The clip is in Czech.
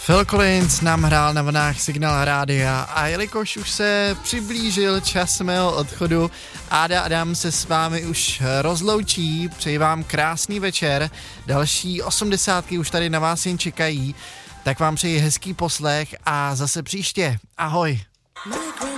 Phil Collins nám hrál na vlnách Signál rádia a jelikož už se přiblížil čas mého odchodu, Áda Adam se s vámi už rozloučí, přeji vám krásný večer, další 80 už tady na vás jen čekají, tak vám přeji hezký poslech a zase příště. Ahoj.